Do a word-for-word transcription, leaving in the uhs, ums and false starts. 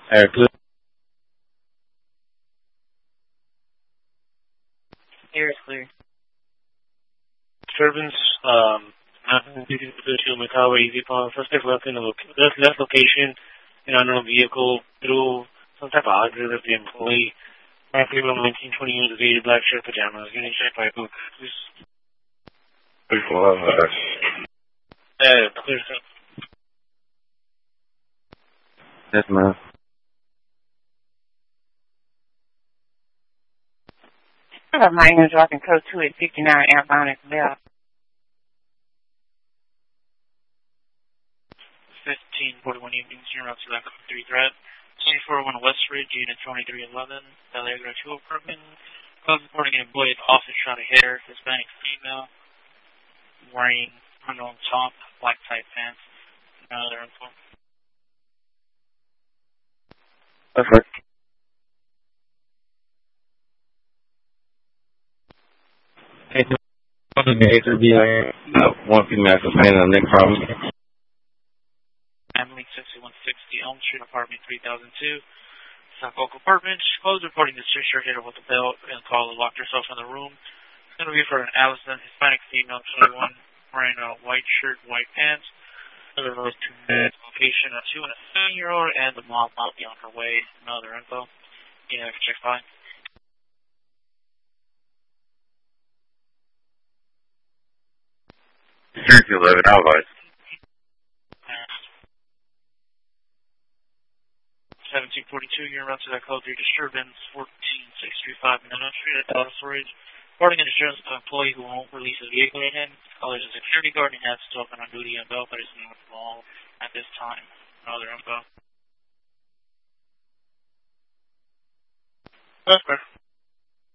Air clear. Air is clear. Disturbance, um, position McCower, Easy Palm, suspect left in the lo- left, left location, an unknown vehicle, through some type of object of the employee. Roughly around nineteen, twenty years of age, black shirt, pajamas, getting checked by a book. Please. Uh, clear, sir. Yes, ma'am. I have my name dropping code two eight fifty-nine outbound as well. fifteen forty-one evening, zero to that three threat. twenty-four oh one West Ridge, unit twenty-three eleven, Allegra two apartment. Cause reporting an employee at the office shot a hair, Hispanic female, wearing unknown top, black tight pants, no other info. That's right. Hey, to be uh, one female suspended on neck problem. Family sixty-one sixty Elm Street, apartment three thousand two. Suffolk apartment. Close reporting the sister hit her with a belt and called and locked herself in the room. It's going to be for an Allison, Hispanic female, twenty-one, wearing a white shirt, white pants. Other those two minutes. Location of two and a seven-year-old, and the mom might be on her way. No other info. Yeah, I can check fine. Security eleven, outliers. seventeen forty-two, you're around to that code three disturbance, fourteen six three five Manhattan Street at Dallas Storage. Reporting an insurance employee who won't release his vehicle at him. Colors a security guard and has to open on duty and belt, but is not involved at this time. No other info. That's fair.